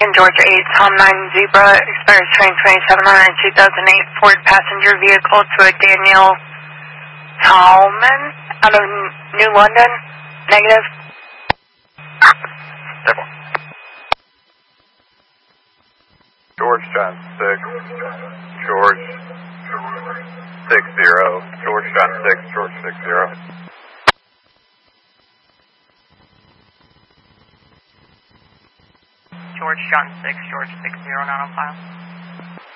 Georgia 8, Tom 9 Zebra, expires train 2700 2008 Ford passenger vehicle to a Daniel Tallman out of New London. Negative. Stable. George John 6, George 60, George John 6, George 60. George John 6, George 60, not on file.